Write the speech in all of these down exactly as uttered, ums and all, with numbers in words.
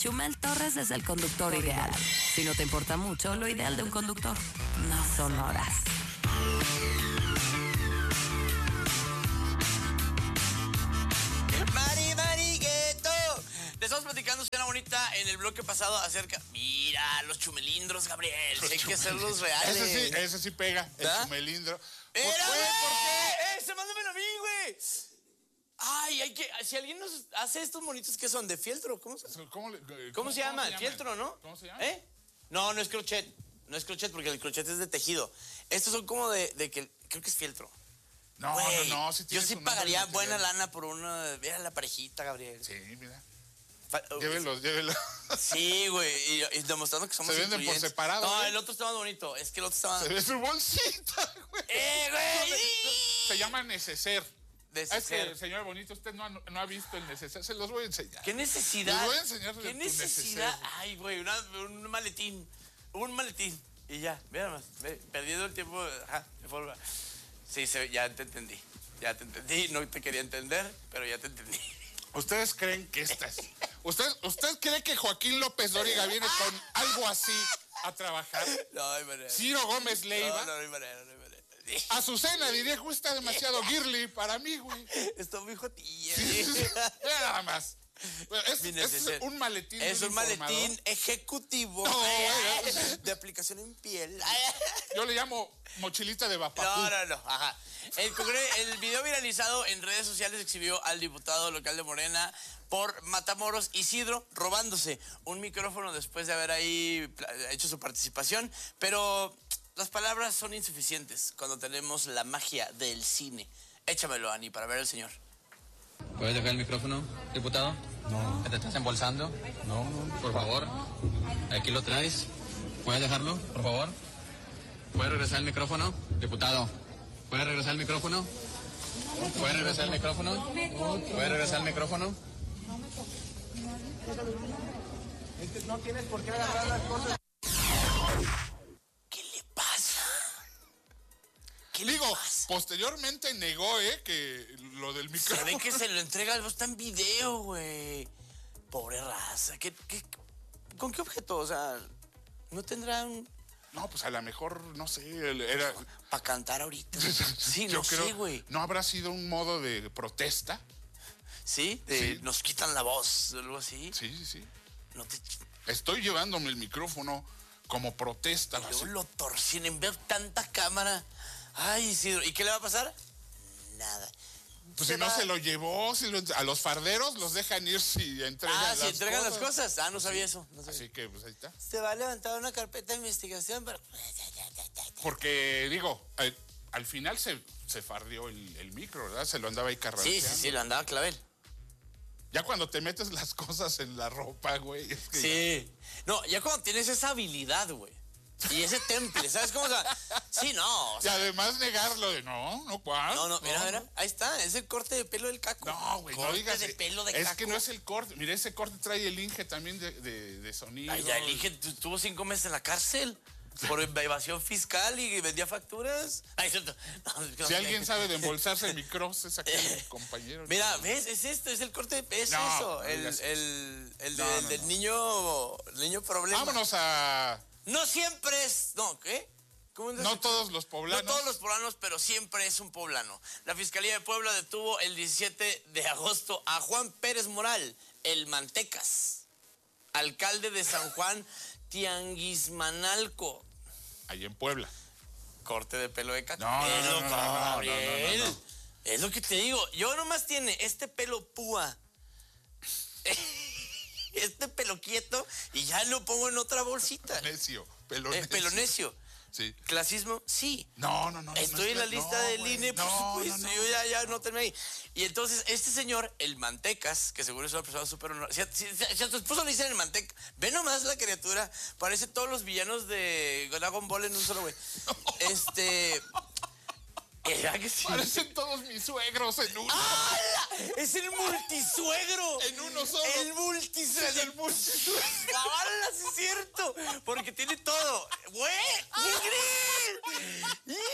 Chumel Torres es el conductor ideal. Si no te importa mucho, lo ideal de un conductor no son horas. Mari, Marigueto. Le estamos platicando, señora bonita, en el bloque pasado acerca... Mira, los chumelindros, Gabriel. Los hay chumelindros. Que hacerlos reales. Ese sí, ese sí pega, el ¿Ah? chumelindro. ¡Mira, güey! ¿Por qué? ¡Ese, mándamelo a mí, güey! Ay, hay que... Si alguien nos hace estos monitos, ¿qué son? ¿De fieltro? ¿Cómo se, ¿Cómo, le, ¿Cómo cómo, se llama? ¿cómo se Fieltro, ¿no? ¿Cómo se llama? ¿Eh? No, no es crochet. No es crochet porque el crochet es de tejido. Estos son como de, de que... Creo que es fieltro. No, Güey, no, no. Si yo sí pagaría buena lana por una... Mira la parejita, Gabriel. Sí, mira. Fa llévelos, llévelos. Sí, güey. Y, y demostrando que somos se venden por separado. No, ¿eh? el otro está más bonito. Es que el otro está más... Se ve su bolsita, güey. ¡Eh, güey! Se llama neceser. Neceser. Es que, señor bonito, usted no ha, no ha visto el neceser. Se los voy a enseñar. ¿Qué necesidad? Les voy a enseñar ¿Qué necesidad? Neceser. Ay, güey, un maletín. Un maletín. Y ya, mira más. Perdiendo el tiempo. Ajá, de forma. Sí, se, ya te entendí. Ya te entendí. No te quería entender, pero ya te entendí. ¿Ustedes creen que esta es? ¿Usted, ¿Usted cree que Joaquín López Dóriga viene con algo así a trabajar? No, hay manera. Ciro Gómez Leiva. No, no, no hay manera, no hay manera. Azucena diría que está demasiado girly para mí, güey. Estoy muy jotilla. Sí, sí, sí. Mira nada más. Es, es un maletín. Es un maletín ejecutivo. No, güey. De aplicación en piel. Yo le llamo mochilita de vapapú. No, no, no. Ajá. El, el video viralizado en redes sociales exhibió al diputado local de Morena por Matamoros, Isidro, robándose un micrófono después de haber ahí hecho su participación. Pero las palabras son insuficientes cuando tenemos la magia del cine. Échamelo, Ani, para ver al señor. ¿Puedes dejar el micrófono, diputado? No. ¿Te estás embolsando? No, no. Por favor. Aquí lo traes. ¿Puedes dejarlo, por favor? ¿Puedes regresar el micrófono, diputado? ¿Puedes regresar el micrófono? ¿Puedes regresar el micrófono? ¿Puedes regresar el micrófono? No tienes por qué agarrar las cosas. ¿Qué le pasa? ¿Qué le Digo, pasa? Posteriormente negó, ¿eh? Que lo del micrófono. Se ve que se lo entrega, algo está en video, güey. Pobre raza. ¿Qué, qué, ¿Con qué objeto? O sea, ¿no tendrá un...? No, pues a lo mejor, no sé, era... Para cantar ahorita. Sí, Yo no creo, sé, güey. ¿no habrá sido un modo de protesta? ¿Sí? De, Sí. Nos quitan la voz, algo así. Sí, sí, sí. No te... Estoy llevándome el micrófono como protesta. Y luego así. lo torcien en ver tanta cámara. Ay, Isidro, ¿y qué le va a pasar? Nada. Pues Se si no va- se lo llevó, si lo- a los farderos los dejan ir si entregan Ah, las si entregan cosas. las cosas. Ah, no sabía eso. No sabía. Así que, pues ahí está. Se va a levantar una carpeta de investigación, pero... Porque, digo, al, al final se, se fardeó el, el micro, ¿verdad? Se lo andaba ahí carranceando. Sí, sí, sí, lo andaba clavel. Ya cuando te metes las cosas en la ropa, güey. Es que Sí. No, ya cuando tienes esa habilidad, güey. Y ese temple, ¿sabes cómo? O sea, sí, no. O Y sea, además negarlo de no, no, ¿cuál? no, no, mira, mira. Ahí está, es el corte de pelo del caco. No, güey, no Corte digas. de pelo de es caco. que no es el corte. Mira, ese corte trae el Inge también de, de, de sonido. Ay, ya elige, tuvo cinco meses en la cárcel por evasión fiscal y vendía facturas. Ay, cierto. No, Si alguien sabe de embolsarse micros, es aquel compañero. Mira, ¿ves? Es esto, es el corte de es No, eso. no El, digas eso. el, el, de- No, no, el del no. niño, el niño problema. Vámonos a. No siempre es. No, ¿qué? ¿Cómo es No eso? todos los poblanos. No todos los poblanos, pero siempre es un poblano. La Fiscalía de Puebla detuvo el diecisiete de agosto a Juan Pérez Moral, el Mantecas, alcalde de San Juan Tianguismanalco. Ahí en Puebla. Corte de pelo de caco. No, no, Es no, lo- no, no, no, no, Gabriel, no, no. Es lo que te digo. Yo nomás tiene este pelo púa. Este pelo quieto y ya lo pongo en otra bolsita. Necio. Pelo Eh, necio. pelo necio. Sí. ¿Clasismo? Sí. No, no, no. Estoy no, en la no, lista no, del güey. I N E, por No, supuesto. no, no. Yo ya, ya no terminé ahí. Y entonces, este señor, el Mantecas, que seguro es una persona súper honrada. Si, a- si- si a tu esposo le dicen el Manteca, ve nomás la criatura, parece todos los villanos de Dragon Ball en un solo güey. Este. ¿Era que sí? Parecen todos mis suegros en uno. ¡Hala! ¡Es el multisuegro! En uno solo. El multisuegro. Es el multisuegro. ¡Cabala, sí es cierto! Porque tiene todo. ¡Güey! ¡Ingrid! ¡Ingrid!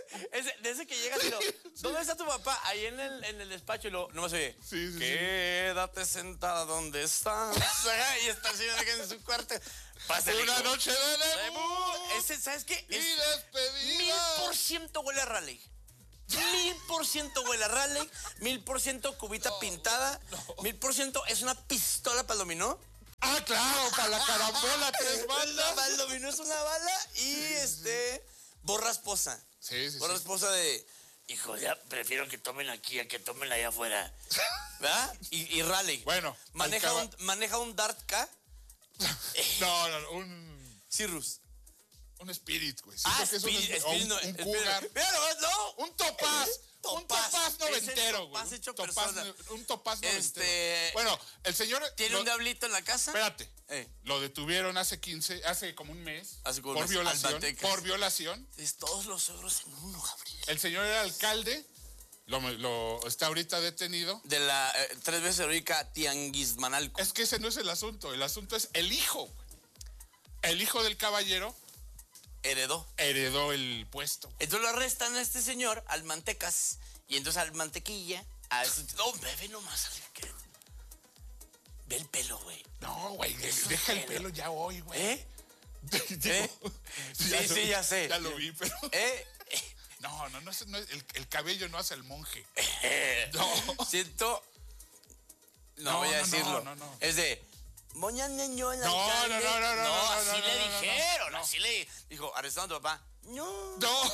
ese, de ese que llegas y lo, ¿dónde está tu papá? Ahí en el, en el despacho y lo, no me oye. Sí, sí, Quédate sentada donde estás. Y está el señor en su cuarto. Pásale, Una hijo. noche de debut. Ese, ¿sabes qué? Y Es despedida. mil por ciento huele a Raleigh. Mil por ciento huele a Raleigh. Mil por ciento cubita No, pintada. no. Mil por ciento es una pistola para el dominó. Ah, claro, para la carambola, tres La bandas. bala, el dominó es una bala y este borra esposa. Sí, sí, Borra sí. esposa de hijo, ya prefiero que tomen aquí a que tomen allá afuera. ¿Verdad? Y, y Raleigh. Bueno, Maneja al un, maneja un Dart K. No, no, no, un, Cirrus. un Spirit, güey. Ah, Siento que es un, Spirit, o Spirit un, no, un Spirit. Cougar. Mira nomás, no. Un Topaz. Un Topaz. Topaz Es el noventero, güey. Topaz hecho Un Topaz, persona. un Topaz noventero. Este- Bueno, el señor... ¿Tiene lo- un diablito en la casa? Espérate. Eh. Lo detuvieron hace quince, hace como un mes. Hace como un por mes. violación. Albatecas. Por violación. Es todos los suegros en uno, Gabriel. El señor era alcalde. Lo, lo está ahorita detenido. De la eh, tres veces heroica Tianguismanalco. Es que ese no es el asunto. El asunto es el hijo, güey. El hijo del caballero Heredó. heredó el puesto. Entonces lo arrestan a este señor, al Mantecas, y entonces al Mantequilla, a ese... No, ve, ve nomás, así que... Ve el pelo, güey. No, güey, Eso deja el pelo. pelo ya hoy, güey. ¿Eh? Digo, ¿Eh? Sí, ya lo- sí, ya sé. Ya lo vi, pero... ¿Eh? No, no, no, es- no es- el, el cabello no hace el monje. Eh. No. Siento... No, No, voy a no, no, decirlo. no, no. Es de... Moña Neño, el No, alcalde. no, no, no, no, no, así no, le no, no, no. dijeron, No. así le... Dijo, arrestando a tu papá. No. No.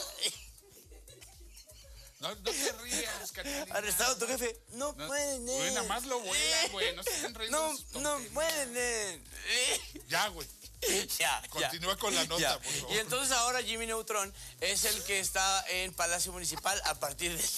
No, no te rías, Catalina. Arrestado a tu jefe. No, No, pueden, eh. güey, nada más lo vuelan, güey, no se estén riendo No, de sus no tonterías. pueden, eh. Ya, güey. Ya, Continúa ya. con la nota, Ya. por favor. Y entonces ahora Jimmy Neutron es el que está en Palacio Municipal a partir de...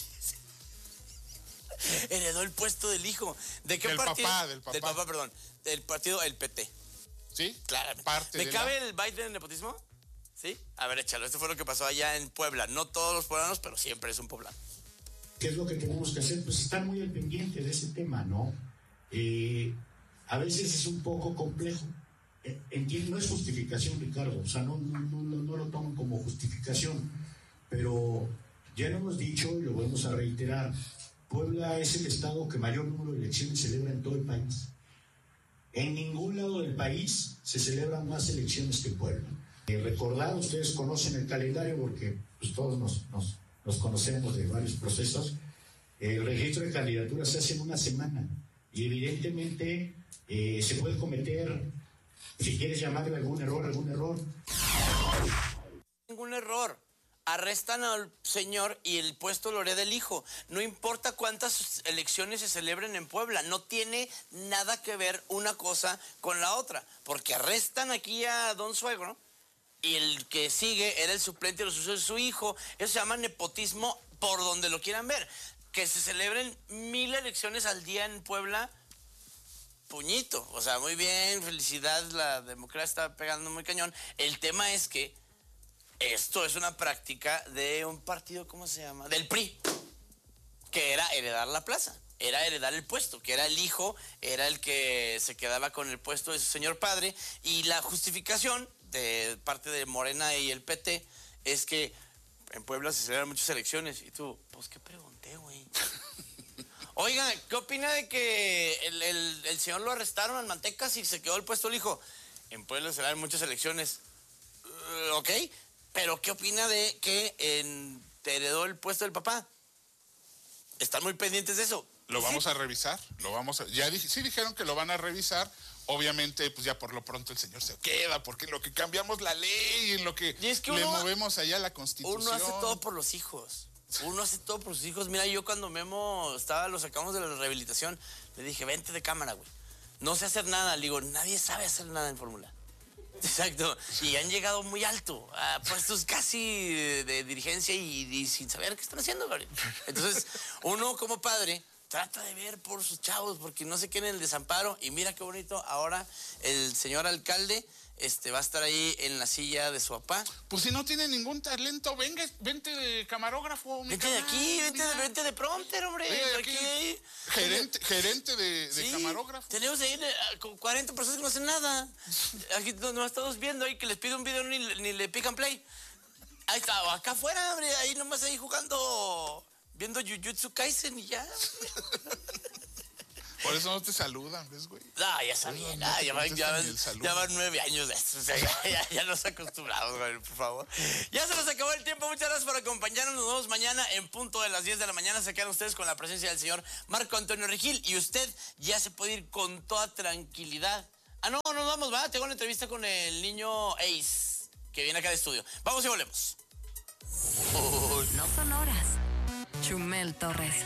Heredó el puesto del hijo. ¿De qué Del partido? papá, del papá. Del papá, perdón. Del partido, el P T. ¿Sí? Claramente. Parte ¿Me de cabe la... el Biden nepotismo? ¿Sí? A ver, échalo. Esto fue lo que pasó allá en Puebla. No todos los poblanos, pero siempre es un poblano. ¿Qué es lo que tenemos que hacer? Pues estar muy al pendiente de ese tema, ¿no? Eh, a veces es un poco complejo. Eh, entiendo, no es justificación, Ricardo, o sea, no, no, no, no, no lo toman como justificación, pero ya lo hemos dicho y lo volvemos a reiterar. Puebla es el estado que mayor número de elecciones celebra en todo el país. En ningún lado del país se celebran más elecciones que en Puebla. Eh, recordar, ustedes conocen el calendario porque pues, todos nos, nos, nos conocemos de varios procesos. El registro de candidaturas se hace en una semana y evidentemente eh, se puede cometer, si quieres llamarle algún error, algún error. Ningún error. Arrestan al señor y el puesto lo hereda el hijo. No importa cuántas elecciones se celebren en Puebla, no tiene nada que ver una cosa con la otra, porque arrestan aquí a don Suegro y el que sigue era el suplente de los sucesores de su hijo. Eso se llama nepotismo por donde lo quieran ver. Que se celebren mil elecciones al día en Puebla, puñito. O sea, muy bien, felicidad, la democracia está pegando muy cañón. El tema es que esto es una práctica de un partido, ¿cómo se llama? Del P R I, que era heredar la plaza, era heredar el puesto, que era el hijo, era el que se quedaba con el puesto de su señor padre, y la justificación de parte de Morena y el P T es que en Puebla se celebran muchas elecciones, y tú, pues, ¿qué pregunté, güey? Oiga, ¿qué opina de que el, el, el señor lo arrestaron al Mantecas y se quedó el puesto el hijo? En Puebla se celebran muchas elecciones, uh, ¿ok? Pero ¿qué opina de que en, te heredó el puesto del papá? ¿Están muy pendientes de eso? Lo ¿Sí? vamos a revisar, lo vamos a... Ya dije, sí dijeron que lo van a revisar. Obviamente, pues ya por lo pronto el señor se queda, porque en lo que cambiamos la ley, en lo que, Y es que le uno- movemos allá la Constitución. Uno hace todo por los hijos. Uno hace todo por sus hijos. Mira, yo cuando Memo estaba, lo sacamos de la rehabilitación, le dije, vente de cámara, güey. No sé hacer nada. Le digo, nadie sabe hacer nada en Fórmula. Exacto. Y han llegado muy alto, a puestos casi de, de dirigencia y, y sin saber qué están haciendo, Gabriel. Entonces, uno como padre trata de ver por sus chavos, porque no se queden en el desamparo. Y mira qué bonito, ahora el señor alcalde este, va a estar ahí en la silla de su papá. Pues si no tiene ningún talento, venga, vente de camarógrafo. mi Vente de carnal, aquí, vente de, mira. vente de prompter, hombre. Venga de Aquí, aquí. ahí. Gerente, gerente de, de Sí, camarógrafo. tenemos ahí eh, con cuarenta personas que no hacen nada. Aquí no, no estamos viendo ahí que les pide un video ni, ni le pican play. Ahí está, acá afuera, hombre, ahí nomás ahí jugando, viendo Jujutsu Kaisen y ya. Por eso no te saludan, ¿ves, güey? No, ya sabía, no, ya, van, ya, van, ya van nueve años de esto, o sea, ya, ya, ya nos acostumbramos, güey, por favor. Ya se nos acabó el tiempo, muchas gracias por acompañarnos, nos vemos mañana en punto de las diez de la mañana, se quedan ustedes con la presencia del señor Marco Antonio Regil, y usted ya se puede ir con toda tranquilidad. Ah, no, nos vamos, va, tengo una entrevista con el niño Ace, que viene acá al estudio. Vamos y volvemos. No son horas. Chumel Torres.